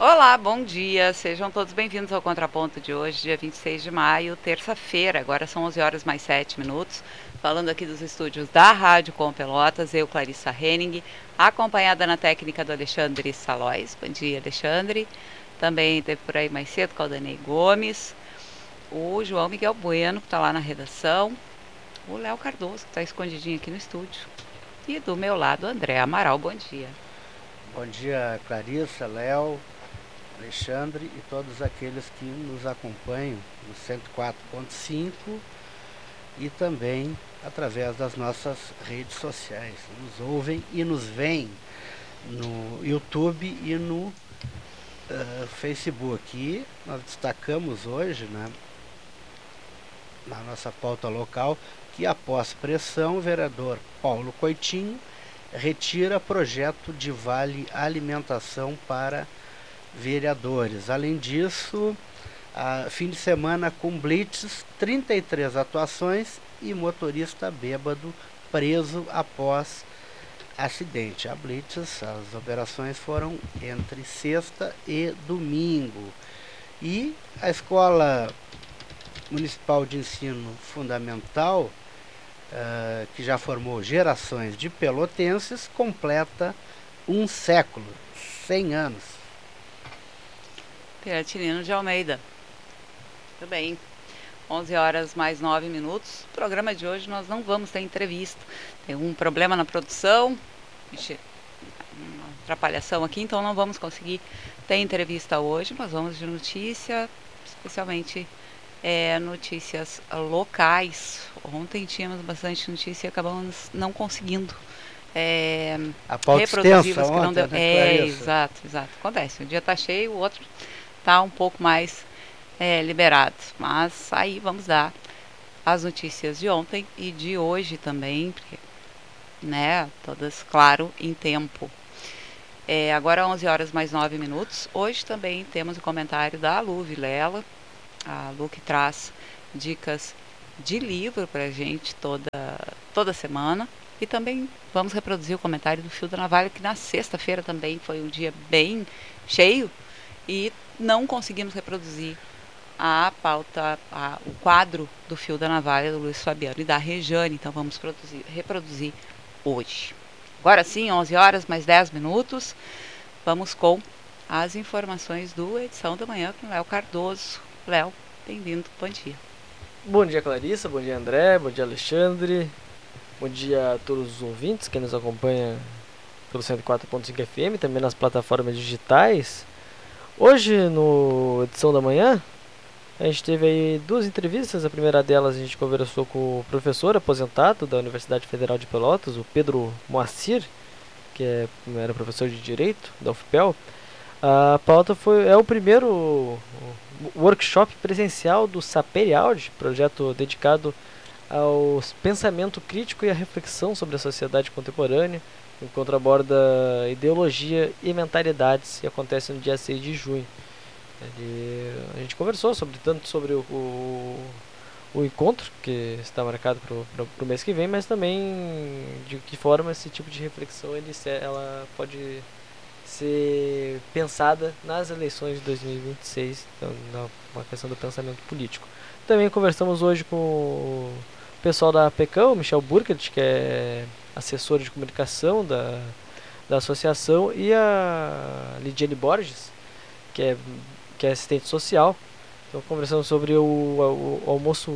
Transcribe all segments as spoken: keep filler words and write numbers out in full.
Olá, bom dia, sejam todos bem-vindos ao Contraponto de hoje, dia vinte e seis de maio, terça-feira, agora são onze horas mais sete minutos, falando aqui dos estúdios da Rádio Com Pelotas, eu, Clarissa Henning, acompanhada na técnica do Alexandre Salóis. Bom dia, Alexandre. Também teve por aí mais cedo Caldanei Gomes, o João Miguel Bueno, que está lá na redação, o Léo Cardoso, que está escondidinho aqui no estúdio, e do meu lado, André Amaral. Bom dia. Bom dia, Clarissa, Léo, Alexandre e todos aqueles que nos acompanham no cento e quatro ponto cinco e também através das nossas redes sociais. Nos ouvem e nos veem no YouTube e no uh, Facebook. E nós destacamos hoje, né, na nossa pauta local, que após pressão, o vereador Paulo Coitinho retira projeto de vale alimentação para vereadores. Além disso, a, fim de semana com blitz, trinta e três atuações e motorista bêbado preso após acidente. A blitz, as operações foram entre sexta e domingo. E a Escola Municipal de Ensino Fundamental, Uh, que já formou gerações de pelotenses, completa um século, cem anos. Piratinino de Almeida. Muito bem. onze horas mais nove minutos. No programa de hoje nós não vamos ter entrevista. Tem um problema na produção. Ixi, uma atrapalhação aqui, então não vamos conseguir ter entrevista hoje. Nós vamos de notícia, especialmente É, notícias locais. Ontem tínhamos bastante notícia e acabamos não conseguindo é, a pauta reproduzir extensa que não ontem, deu. né, É, exato, exato. Acontece. Um dia tá cheio, o outro tá um pouco mais é, liberado. Mas aí vamos dar as notícias de ontem e de hoje também, porque, né, todas, claro, em tempo. É, agora onze horas mais nove minutos. Hoje também temos o comentário da Lu Vilela. A Lu que traz dicas de livro pra gente toda, toda semana. E também vamos reproduzir o comentário do Fio da Navalha, que na sexta-feira também foi um dia bem cheio. E não conseguimos reproduzir a pauta, a, o quadro do Fio da Navalha do Luiz Fabiano e da Rejane. Então vamos produzir, reproduzir hoje. Agora sim, onze horas mais dez minutos. Vamos com as informações do Edição da Manhã com Léo Cardoso. Léo, bem-vindo, bom dia. Bom dia, Clarissa, bom dia, André, bom dia, Alexandre, bom dia a todos os ouvintes que nos acompanham pelo cento e quatro ponto cinco F M, também nas plataformas digitais. Hoje, no Edição da Manhã, a gente teve aí duas entrevistas. A primeira delas a gente conversou com o professor aposentado da Universidade Federal de Pelotas, o Pedro Moacir, que é, era professor de Direito da U F P E L. A pauta foi, é o primeiro workshop presencial do Saperialdi, projeto dedicado ao pensamento crítico e à reflexão sobre a sociedade contemporânea. O encontro aborda ideologia e mentalidades e acontece no dia seis de junho. Ele, a gente conversou sobre, tanto sobre o, o, o encontro, que está marcado para o mês que vem, mas também de que forma esse tipo de reflexão ele, ela pode ser pensada nas eleições de dois mil e vinte e seis, então, na questão do pensamento político. Também conversamos hoje com o pessoal da APECAM, o Michel Burkert, que é assessor de comunicação da, da associação, e a Lidiane Borges, que é, que é assistente social. Então conversamos sobre o, o, o almoço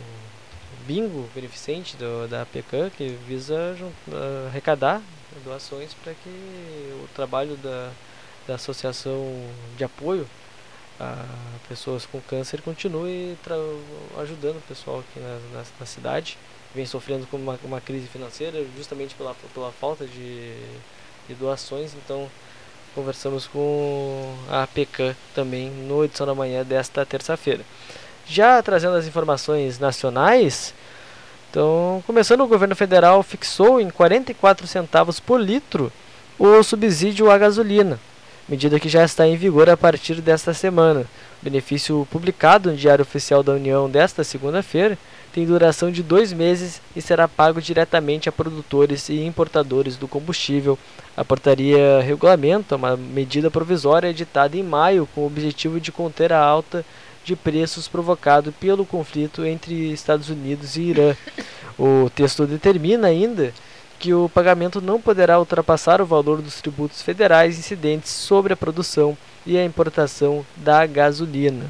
bingo beneficente do, da APECAM, que visa uh, arrecadar doações para que o trabalho da, da associação de apoio a pessoas com câncer continue ajudando o pessoal aqui na, na, na cidade. Vem sofrendo com uma, uma crise financeira justamente pela, pela falta de, de doações. Então conversamos com a APECAM também no Edição da Manhã desta terça-feira. Já trazendo as informações nacionais, então, começando, o governo federal fixou em quarenta e quatro centavos por litro o subsídio à gasolina. medida que já está em vigor a partir desta semana. O benefício publicado no Diário Oficial da União desta segunda-feira tem duração de dois meses e será pago diretamente a produtores e importadores do combustível. A portaria regulamenta uma medida provisória editada em maio com o objetivo de conter a alta de preços provocado pelo conflito entre Estados Unidos e Irã. O texto determina ainda que o pagamento não poderá ultrapassar o valor dos tributos federais incidentes sobre a produção e a importação da gasolina.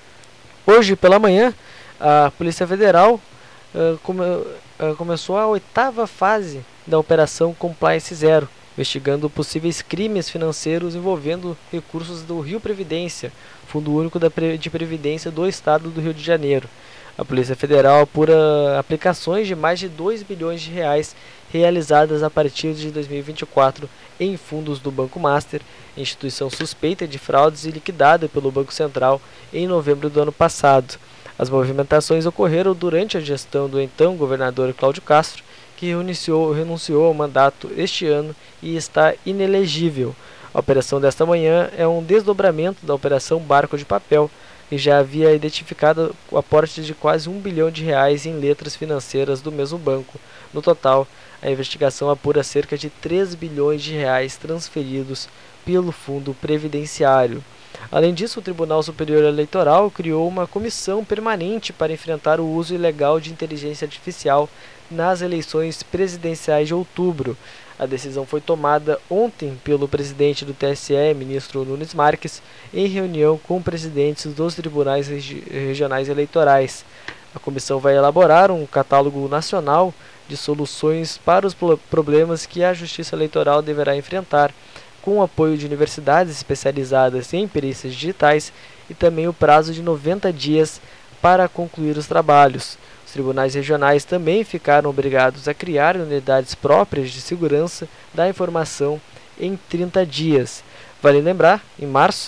Hoje pela manhã, a Polícia Federal uh, come, uh, começou a oitava fase da Operação Compliance Zero, investigando possíveis crimes financeiros envolvendo recursos do Rio Previdência, Fundo Único da Pre- de Previdência do Estado do Rio de Janeiro. A Polícia Federal apura aplicações de mais de dois bilhões de reais realizadas a partir de dois mil e vinte e quatro em fundos do Banco Master, instituição suspeita de fraudes e liquidada pelo Banco Central em novembro do ano passado. As movimentações ocorreram durante a gestão do então governador Cláudio Castro, que renunciou, renunciou ao mandato este ano e está inelegível. A operação desta manhã é um desdobramento da Operação Barco de Papel, que já havia identificado o aporte de quase um bilhão de reais em letras financeiras do mesmo banco. No total, a investigação apura cerca de três bilhões de reais transferidos pelo fundo previdenciário. Além disso, o Tribunal Superior Eleitoral criou uma comissão permanente para enfrentar o uso ilegal de inteligência artificial nas eleições presidenciais de outubro. A decisão foi tomada ontem pelo presidente do T S E, ministro Nunes Marques, em reunião com presidentes dos tribunais regi- regionais eleitorais. A comissão vai elaborar um catálogo nacional de soluções para os problemas que a Justiça Eleitoral deverá enfrentar, com o apoio de universidades especializadas em perícias digitais e também o prazo de noventa dias para concluir os trabalhos. Os tribunais regionais também ficaram obrigados a criar unidades próprias de segurança da informação em trinta dias. Vale lembrar, em março,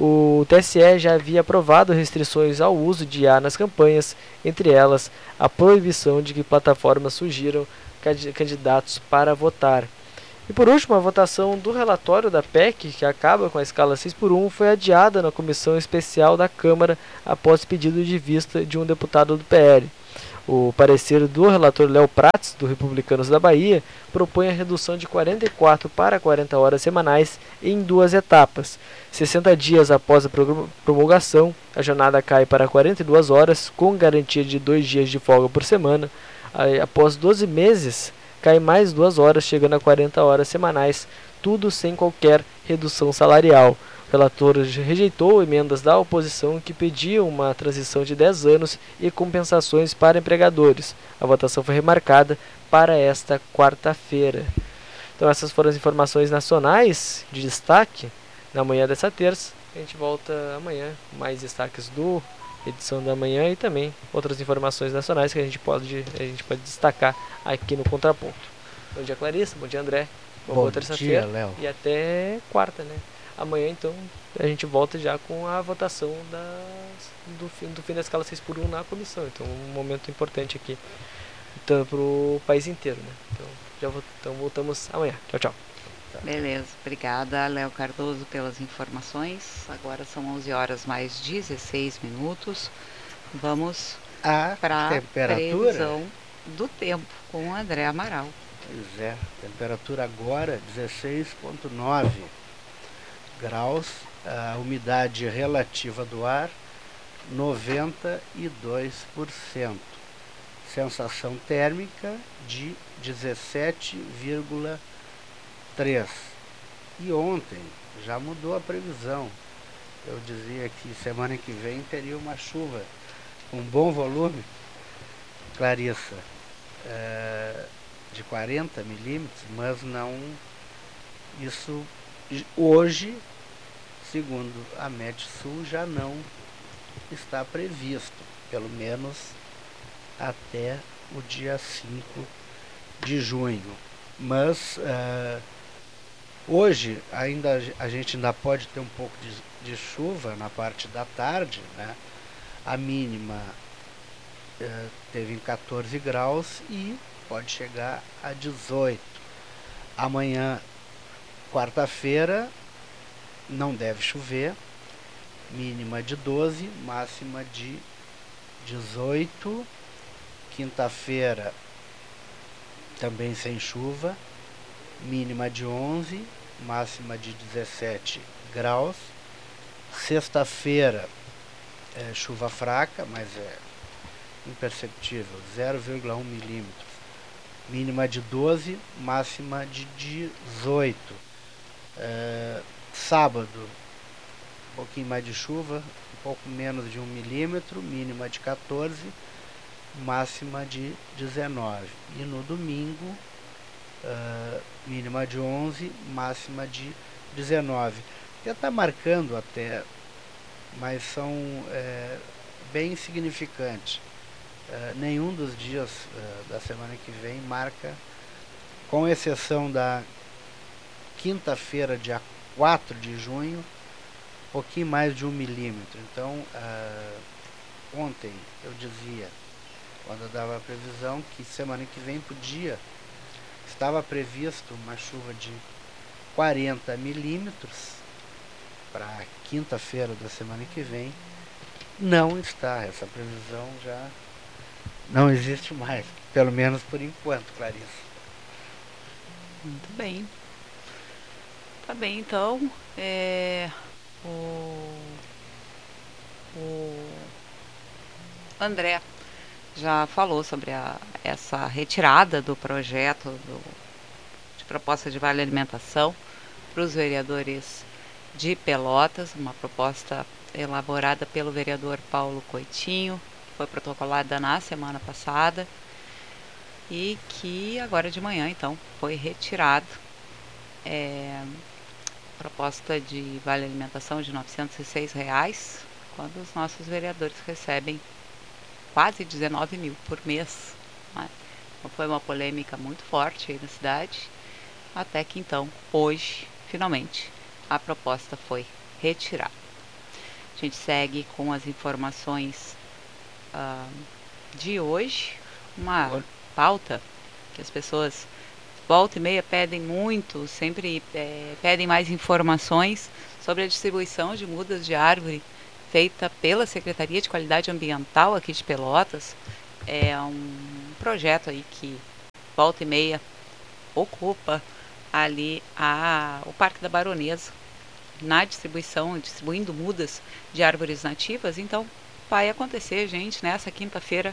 o T S E já havia aprovado restrições ao uso de I A nas campanhas, entre elas a proibição de que plataformas sugiram candidatos para votar. E por último, a votação do relatório da P E C, que acaba com a escala seis por um, foi adiada na Comissão Especial da Câmara após pedido de vista de um deputado do P L. O parecer do relator Léo Prats, do Republicanos da Bahia, propõe a redução de quarenta e quatro para quarenta horas semanais em duas etapas. sessenta dias após a promulgação, a jornada cai para quarenta e duas horas, com garantia de dois dias de folga por semana. Aí, após doze meses, cai mais duas horas, chegando a quarenta horas semanais, tudo sem qualquer redução salarial. O relator rejeitou emendas da oposição que pediam uma transição de dez anos e compensações para empregadores. A votação foi remarcada para esta quarta-feira. Então essas foram as informações nacionais de destaque na manhã dessa terça. A gente volta amanhã com mais destaques do edição da manhã e também outras informações nacionais que a gente pode, a gente pode destacar aqui no Contraponto. Bom dia, Clarissa. Bom dia, André. Uma Bom boa terça-feira. dia, Léo. E até quarta, né? Amanhã, então, a gente volta já com a votação das, do, fim, do fim da escala seis por um na comissão. Então, um momento importante aqui então, para o país inteiro, né? Então, já vou, então, voltamos amanhã. Tchau, tchau. Beleza, obrigada, Léo Cardoso, pelas informações. Agora são onze horas mais dezesseis minutos. Vamos A para a temperatura, previsão do tempo com o André Amaral. pois é, temperatura agora dezesseis vírgula nove graus, a umidade relativa do ar noventa e dois por cento, sensação térmica de dezessete vírgula três. E ontem já mudou a previsão. Eu dizia que semana que vem teria uma chuva com bom volume, Clarissa, é, de quarenta milímetros, mas não, isso hoje, segundo a Metsul, já não está previsto, pelo menos até o dia cinco de junho. Mas uh, hoje ainda a gente ainda pode ter um pouco de, de chuva na parte da tarde, né? A mínima uh, teve em quatorze graus e pode chegar a dezoito. Amanhã, quarta-feira, não deve chover, mínima de doze, máxima de dezoito. Quinta-feira também sem chuva, mínima de onze, máxima de dezessete graus. Sexta-feira é chuva fraca, mas é imperceptível, zero vírgula um milímetros, mínima de doze, máxima de dezoito. É, sábado, um pouquinho mais de chuva, um pouco menos de um milímetro, mínima de quatorze, máxima de dezenove. E no domingo, uh, mínima de onze, máxima de dezenove. Já está marcando até, mas são é, bem insignificantes. Uh, nenhum dos dias uh, da semana que vem marca, com exceção da quinta-feira, dia quatro de junho, um pouquinho mais de um milímetro. Então, uh, ontem eu dizia, quando eu dava a previsão, que semana que vem podia, estava previsto uma chuva de quarenta milímetros para quinta-feira da semana que vem. Não está, essa previsão já não existe mais, pelo menos por enquanto, Clarissa. Muito bem. Tá bem, então, é, o, o André já falou sobre a, essa retirada do projeto do, de proposta de vale alimentação para os vereadores de Pelotas, uma proposta elaborada pelo vereador Paulo Coitinho, foi protocolada na semana passada e que agora de manhã, então, foi retirado. É, proposta de vale alimentação de novecentos e seis reais, quando os nossos vereadores recebem quase dezenove mil por mês. Né? Então foi uma polêmica muito forte aí na cidade, até que então, hoje, finalmente, a proposta foi retirada. A gente segue com as informações uh, de hoje, uma pauta que as pessoas volta e meia pedem muito, sempre é, pedem mais informações sobre a distribuição de mudas de árvore feita pela Secretaria de Qualidade Ambiental aqui de Pelotas. É um projeto aí que volta e meia ocupa ali a, o Parque da Baronesa na distribuição, distribuindo mudas de árvores nativas. Então vai acontecer, gente, nessa quinta-feira,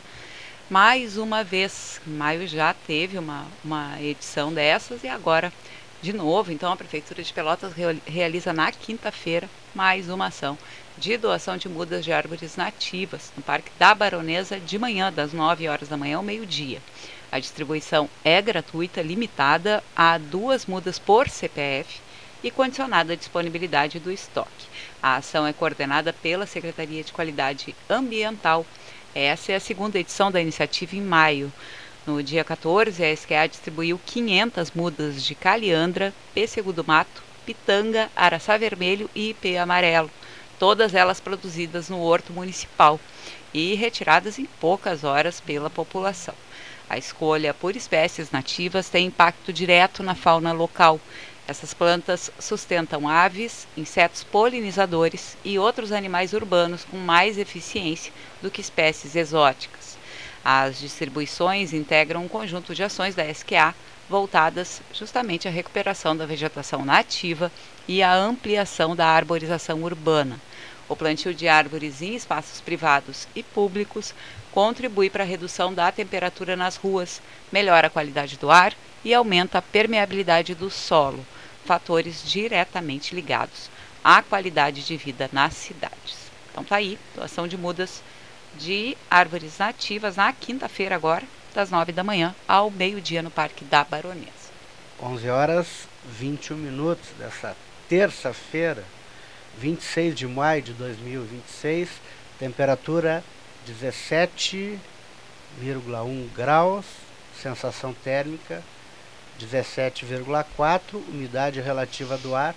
mais uma vez. Maio já teve uma, uma edição dessas e agora de novo. Então a Prefeitura de Pelotas realiza na quinta-feira mais uma ação de doação de mudas de árvores nativas no Parque da Baronesa, de manhã, das nove horas da manhã ao meio-dia. A distribuição é gratuita, limitada a duas mudas por C P F e condicionada à disponibilidade do estoque. A ação é coordenada pela Secretaria de Qualidade Ambiental. Essa é a segunda edição da iniciativa em maio. No dia quatorze, a S Q A distribuiu quinhentas mudas de caliandra, pêssego do mato, pitanga, araçá vermelho e ipê amarelo, todas elas produzidas no horto municipal e retiradas em poucas horas pela população. A escolha por espécies nativas tem impacto direto na fauna local. Essas plantas sustentam aves, insetos polinizadores e outros animais urbanos com mais eficiência do que espécies exóticas. As distribuições integram um conjunto de ações da S Q A voltadas justamente à recuperação da vegetação nativa e à ampliação da arborização urbana. O plantio de árvores em espaços privados e públicos contribui para a redução da temperatura nas ruas, melhora a qualidade do ar e aumenta a permeabilidade do solo, fatores diretamente ligados à qualidade de vida nas cidades. Então tá aí, doação de mudas de árvores nativas na quinta-feira agora, das nove da manhã ao meio-dia no Parque da Baronesa. onze horas e vinte e um minutos dessa terça-feira, vinte e seis de maio de dois mil e vinte e seis, temperatura dezessete vírgula um graus, sensação térmica dezessete vírgula quatro, umidade relativa do ar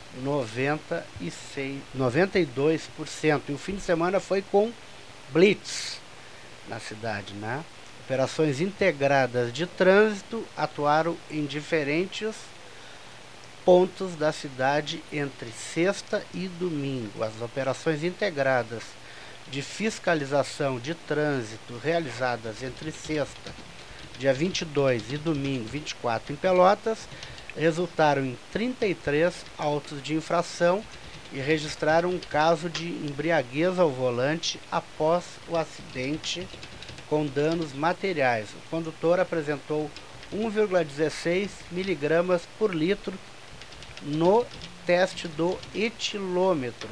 noventa e seis, noventa e dois por cento. E o fim de semana foi com blitz na cidade, né? Operações integradas de trânsito atuaram em diferentes pontos da cidade entre sexta e domingo. As operações integradas de fiscalização de trânsito realizadas entre sexta, dia vinte e dois, e domingo, vinte e quatro, em Pelotas, resultaram em trinta e três autos de infração e registraram um caso de embriaguez ao volante após o acidente com danos materiais. O condutor apresentou um vírgula dezesseis miligramas por litro no teste do etilômetro,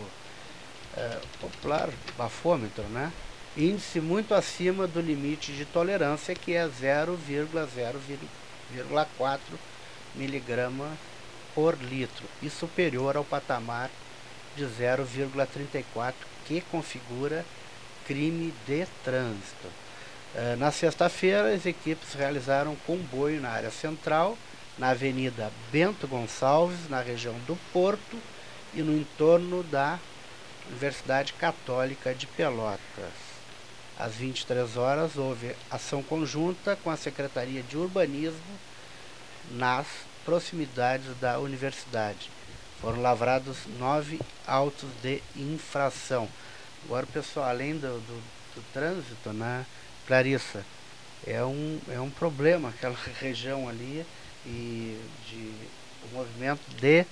é, popular bafômetro, né? Índice muito acima do limite de tolerância, que é zero vírgula zero quatro miligrama por litro, e superior ao patamar de zero vírgula trinta e quatro, que configura crime de trânsito. Uh, na sexta-feira, as equipes realizaram comboio na área central, na Avenida Bento Gonçalves, na região do Porto e no entorno da Universidade Católica de Pelotas. Às vinte e três horas, houve ação conjunta com a Secretaria de Urbanismo nas proximidades da universidade. Foram lavrados nove autos de infração. Agora, pessoal, além do, do, do trânsito, né, Clarissa, é um, é um problema aquela região ali, e de o movimento de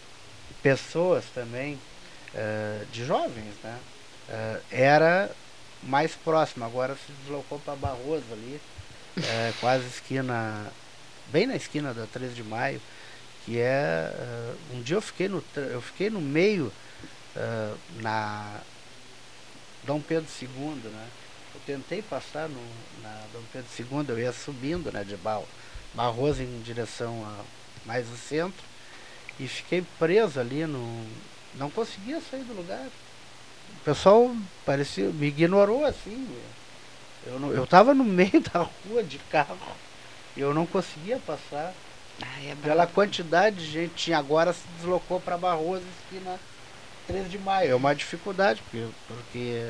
pessoas também, uh, de jovens, né, uh, era mais próximo. Agora se deslocou para Barroso ali, uh, quase esquina, bem na esquina da três de maio, que é, uh, um dia eu fiquei no, eu fiquei no meio, uh, na Dom Pedro segundo, né? Eu tentei passar no, na Dom Pedro segundo, eu ia subindo, né, de Bar Barroso em direção a mais o centro, e fiquei preso ali, no, não conseguia sair do lugar. O pessoal parecia, me ignorou assim. Eu não, eu estava no meio da rua de carro, e eu não conseguia passar. Ai, é Pela brabo. quantidade de gente tinha, agora se deslocou para Barroso, esquina três de maio. É uma dificuldade, porque, porque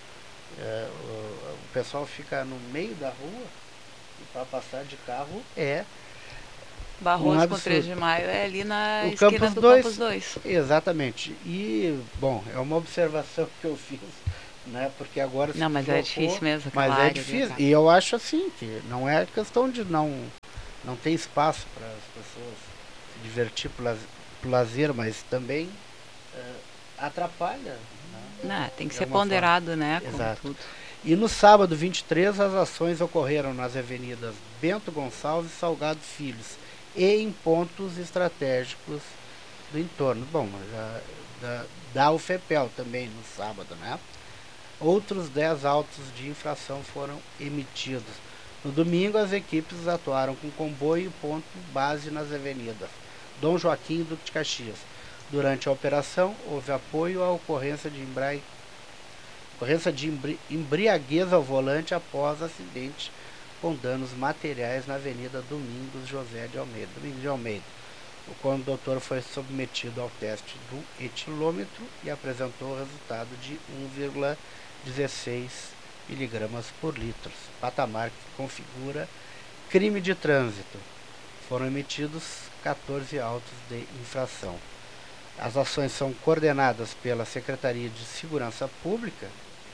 é, o, o pessoal fica no meio da rua, e para passar de carro é Barroso um com três de absurdo. maio é ali na O esquina Campus do dois, Campus dois. exatamente. E, bom, é uma observação que eu fiz, né? Porque agora se Não, mas é deslocou, difícil mesmo aquela mas é área ali, difícil. cara. E eu acho assim que não é questão de não não ter espaço para as pessoas se divertir por laz- por lazer, mas também eh, atrapalha, né? Não, tem que De ser alguma ponderado, né, com Exato. tudo. E no sábado vinte e três, as ações ocorreram nas avenidas Bento Gonçalves e Salgado Filhos e em pontos estratégicos do entorno. Bom, já, da, da U F E P E L também no sábado, né? Outros dez autos de infração foram emitidos. No domingo, as equipes atuaram com comboio e ponto base nas avenidas Dom Joaquim e Duque de Caxias. Durante a operação, houve apoio à ocorrência de, embra... ocorrência de embri... embriaguez ao volante após acidente com danos materiais na Avenida Domingos José de Almeida. Domingos de Almeida. O condutor foi submetido ao teste do etilômetro e apresentou o resultado de um vírgula dezesseis miligramas por litro, patamar que configura crime de trânsito. Foram emitidos quatorze autos de infração. As ações são coordenadas pela Secretaria de Segurança Pública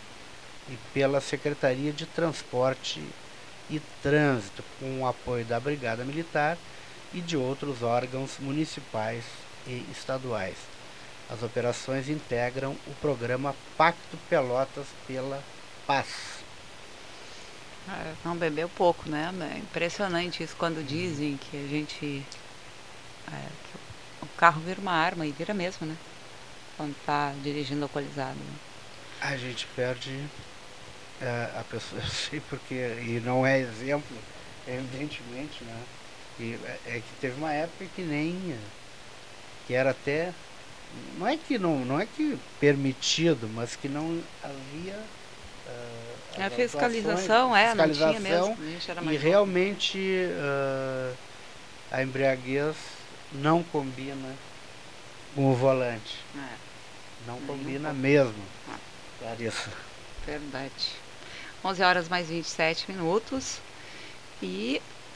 e pela Secretaria de Transporte e Trânsito, com o apoio da Brigada Militar e de outros órgãos municipais e estaduais. As operações integram o programa Pacto Pelotas pela Paz. É, não bebeu pouco, né? É impressionante isso quando dizem que a gente... É, que o carro vira uma arma, e vira mesmo, né? Quando tá dirigindo alcoolizado. Né? A gente perde é, a pessoa, eu sei porque, e não é exemplo, evidentemente, né? E é, é que teve uma época que nem, que era até, não é que não, não é que permitido, mas que não havia uh, A fiscalização, é, não tinha mesmo. A gente era mais e novo. realmente uh, a embriaguez não combina com o volante. É, Não nem um combina pouco. mesmo, Ah. Clarissa. Verdade. onze horas mais vinte e sete minutos. E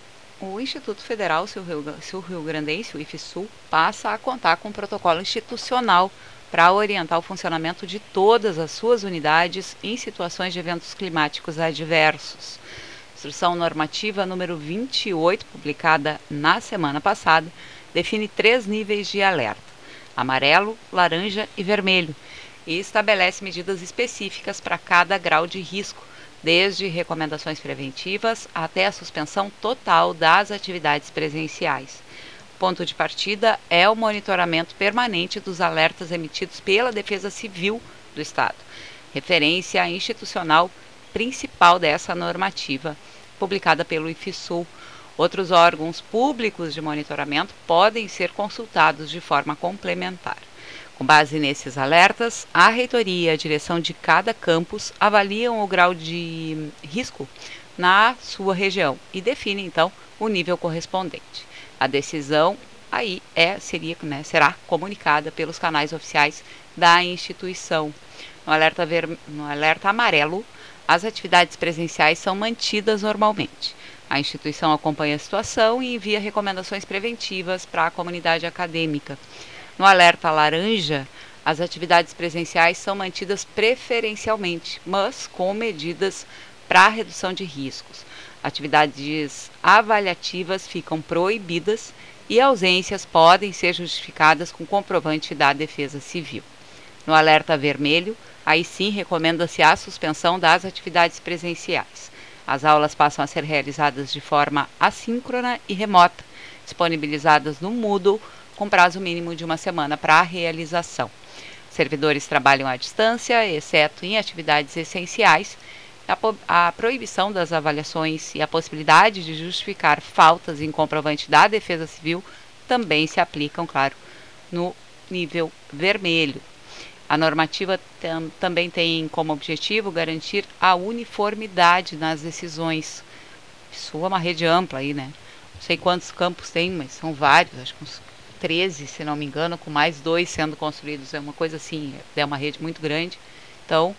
o Instituto Federal Sul-Rio-Grandense, o IFSUL, passa a contar com um protocolo institucional para orientar o funcionamento de todas as suas unidades em situações de eventos climáticos adversos. Instrução normativa número vinte e oito, publicada na semana passada, define três níveis de alerta: amarelo, laranja e vermelho, e estabelece medidas específicas para cada grau de risco, desde recomendações preventivas até a suspensão total das atividades presenciais. O ponto de partida é o monitoramento permanente dos alertas emitidos pela Defesa Civil do Estado, referência institucional principal dessa normativa, publicada pelo IFSUL. Outros órgãos públicos de monitoramento podem ser consultados de forma complementar. Com base nesses alertas, a reitoria e a direção de cada campus avaliam o grau de risco na sua região e definem, então, o nível correspondente. A decisão aí é, seria, né, será comunicada pelos canais oficiais da instituição. No alerta, ver, no alerta amarelo, as atividades presenciais são mantidas normalmente. A instituição acompanha a situação e envia recomendações preventivas para a comunidade acadêmica. No alerta laranja, as atividades presenciais são mantidas preferencialmente, mas com medidas para redução de riscos. Atividades avaliativas ficam proibidas e ausências podem ser justificadas com comprovante da Defesa Civil. No alerta vermelho, aí sim recomenda-se a suspensão das atividades presenciais. As aulas passam a ser realizadas de forma assíncrona e remota, disponibilizadas no Moodle, com prazo mínimo de uma semana para a realização. Servidores trabalham à distância, exceto em atividades essenciais. A, a proibição das avaliações e a possibilidade de justificar faltas em comprovante da Defesa Civil também se aplicam, claro, no nível vermelho. A normativa tam, também tem como objetivo garantir a uniformidade nas decisões. Isso é uma rede ampla aí, né? Não sei quantos campos tem, mas são vários, acho que uns treze, se não me engano, com mais dois sendo construídos. É uma coisa assim, é uma rede muito grande. Então,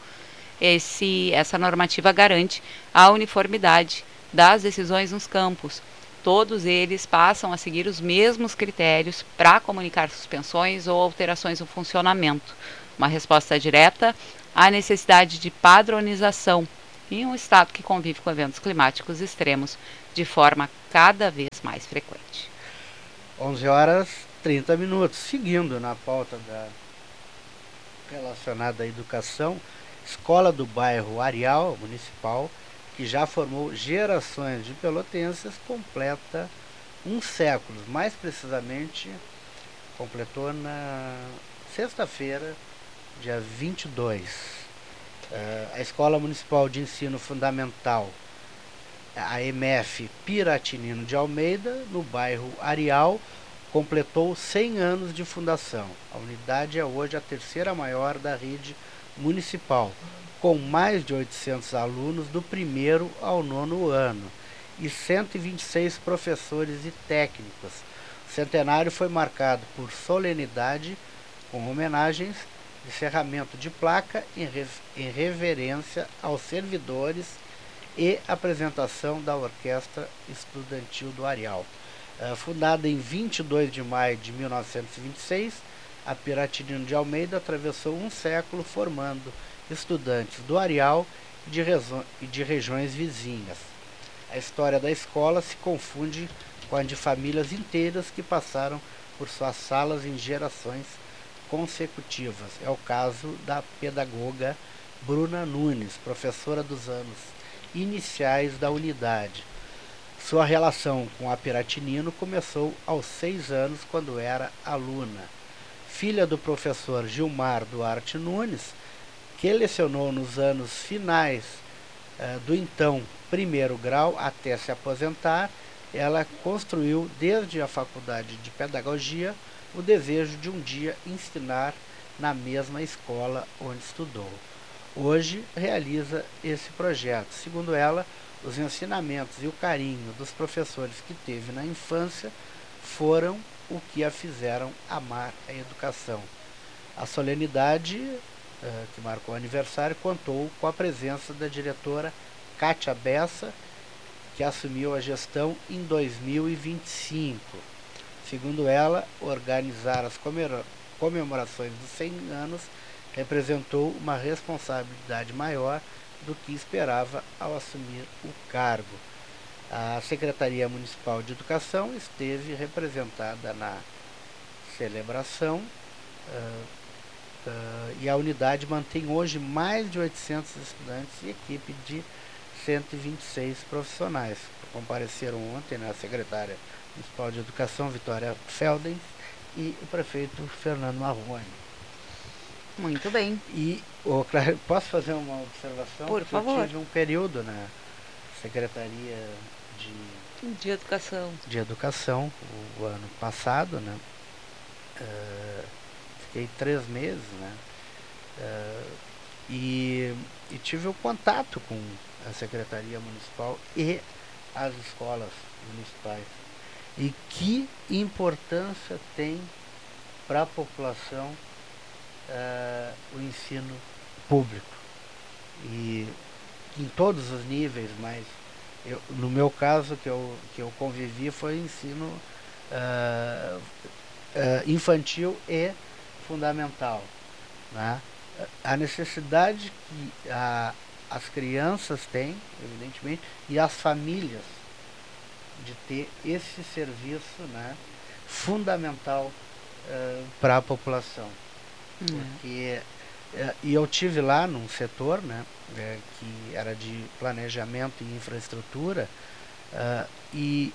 esse, essa normativa garante a uniformidade das decisões nos campos. Todos eles passam a seguir os mesmos critérios para comunicar suspensões ou alterações no funcionamento. Uma resposta direta à necessidade de padronização em um estado que convive com eventos climáticos extremos de forma cada vez mais frequente. onze horas e trinta minutos. Seguindo na pauta da relacionada à educação, Escola do Bairro Areal Municipal, que já formou gerações de pelotenses, completa um século. Mais precisamente, completou na sexta-feira, dia vinte e dois. Uh, a Escola Municipal de Ensino Fundamental, a E M F Piratinino de Almeida, no bairro Areal, completou cem anos de fundação. A unidade é hoje a terceira maior da rede municipal, com mais de oitocentos alunos do primeiro ao nono ano e cento e vinte e seis professores e técnicos. O centenário foi marcado por solenidade com homenagens, encerramento de placa em, re em reverência aos servidores e apresentação da Orquestra Estudantil do Areal. Uh, fundada em vinte e dois de maio de mil novecentos e vinte e seis, a Piratinino de Almeida atravessou um século formando estudantes do Areal e de, e de regiões vizinhas. A história da escola se confunde com a de famílias inteiras que passaram por suas salas em gerações consecutivas. É o caso da pedagoga Bruna Nunes, professora dos anos iniciais da unidade. Sua relação com a Piratinino começou aos seis anos, quando era aluna. Filha do professor Gilmar Duarte Nunes, que lecionou nos anos finais uh, do então primeiro grau até se aposentar, ela construiu desde a faculdade de pedagogia o desejo de um dia ensinar na mesma escola onde estudou. Hoje realiza esse projeto. Segundo ela, os ensinamentos e o carinho dos professores que teve na infância foram o que a fizeram amar a educação. A solenidade, uh, que marcou o aniversário, contou com a presença da diretora Cátia Bessa que assumiu a gestão em dois mil e vinte e cinco. Segundo ela, organizar as comemorações dos cem anos representou uma responsabilidade maior do que esperava ao assumir o cargo. A Secretaria Municipal de Educação esteve representada na celebração uh, uh, e a unidade mantém hoje mais de oitocentos estudantes e equipe de cento e vinte e seis profissionais. Compareceram ontem na Secretária Municipal de Educação, Vitória Felden, e o prefeito Fernando Marrone. Muito bem. E, oh, claro, posso fazer uma observação? Por favor. Eu tive um período na Secretaria de, de Educação, de Educação o, o ano passado, né? Uh, fiquei três meses, né? Uh, e, e tive o contato com a Secretaria Municipal e as escolas municipais. E que importância tem para a população uh, o ensino público. E em todos os níveis, mas eu, no meu caso que eu, que eu convivi foi ensino uh, uh, infantil e fundamental, né? A necessidade que a, as crianças têm, evidentemente, e as famílias de ter esse serviço, né, fundamental uh, para a população. Hum. Porque, uh, e eu tive lá num setor, né, uh, que era de planejamento e infraestrutura, uh, e,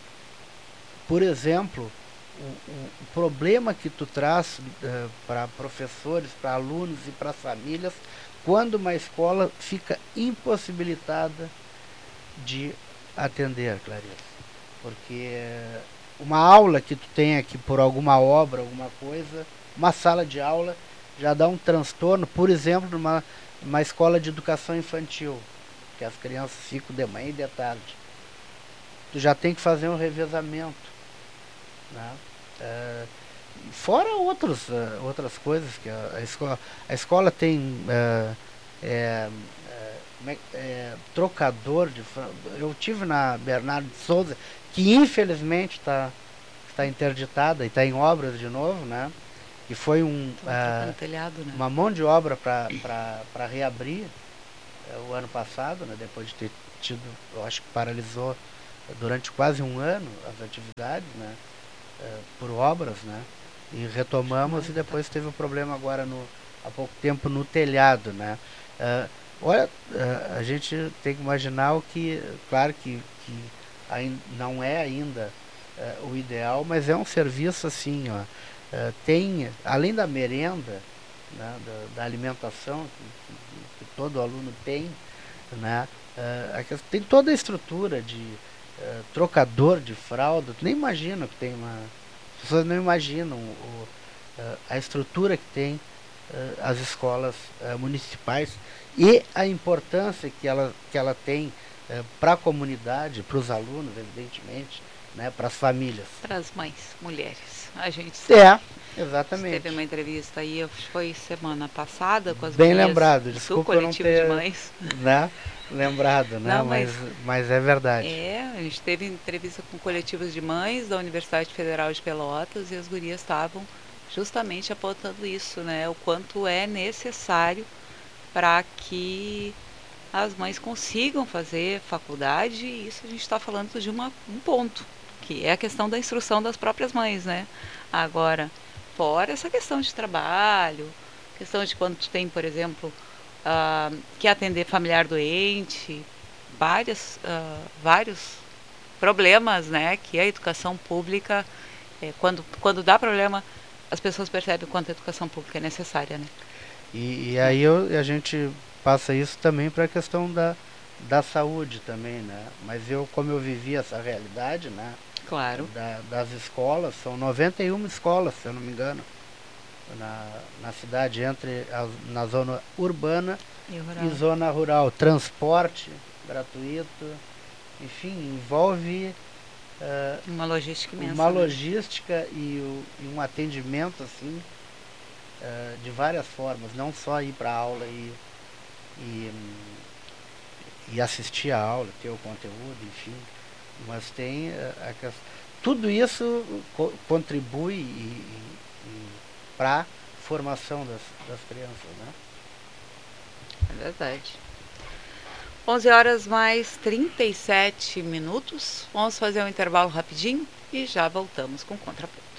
por exemplo, o, o, o problema que tu traz uh, para professores, para alunos e para famílias, quando uma escola fica impossibilitada de atender, Clarice. Porque uma aula que tu tem aqui por alguma obra, alguma coisa, uma sala de aula já dá um transtorno, por exemplo, numa, numa escola de educação infantil, que as crianças ficam de manhã e de tarde. Tu já tem que fazer um revezamento, né? Uh, fora outros, uh, outras coisas que a, a, escola, a escola tem uh, é, é, é, trocador de... Eu tive na Bernardo de Souza, que infelizmente está está interditada e está em obras de novo, né? Que foi um, uh, telhado, né? uma mão de obra para reabrir uh, o ano passado, né? Depois de ter tido, eu acho que paralisou durante quase um ano as atividades, né? Uh, por obras, né? E retomamos e depois teve um problema agora no, há pouco tempo no telhado, né? Uh, olha, uh, a gente tem que imaginar o que, claro que, que ainda, não é ainda uh, o ideal, mas é um serviço assim, ó, uh, tem, além da merenda, né, da, da alimentação que, que, que todo aluno tem, né? Uh, tem toda a estrutura de uh, trocador de fralda. Tu nem imagina que tem uma... As pessoas não imaginam o, uh, a estrutura que tem uh, as escolas uh, municipais e a importância que ela, que ela tem uh, para a comunidade, para os alunos, evidentemente, né, para as famílias. Para as mães, mulheres. A gente sabe. É, exatamente. Teve uma entrevista aí, foi semana passada, com as Bem lembrado, desculpa do não ter, de mães. Né, lembrado, né? Não, mas, mas, mas é verdade. É, a gente teve entrevista com coletivos de mães da Universidade Federal de Pelotas e as gurias estavam justamente apontando isso, né? O quanto é necessário para que as mães consigam fazer faculdade, e isso a gente está falando de uma, um ponto, que é a questão da instrução das próprias mães, né? Agora, fora essa questão de trabalho, questão de quando tu tem, por exemplo, uh, que atender familiar doente, várias, uh, vários problemas, né, que a educação pública, é, quando, quando dá problema, as pessoas percebem o quanto a educação pública é necessária, né? E, e aí eu, a gente passa isso também para a questão da, da saúde também, né? Mas eu, como eu vivi essa realidade, né? Claro. Da, das escolas, são noventa e uma escolas, se eu não me engano, na, na cidade, entre a, na zona urbana e, e zona rural. Transporte gratuito, enfim, envolve uh, uma logística imensa, uma né? logística e, o, e um atendimento assim uh, de várias formas, não só ir para a aula e, e, e assistir a aula, ter o conteúdo, enfim. mas tem a, a questão. Tudo isso co contribui para a formação das, das crianças, né? É verdade. onze horas mais trinta e sete minutos. Vamos fazer um intervalo rapidinho e já voltamos com o Contraponto.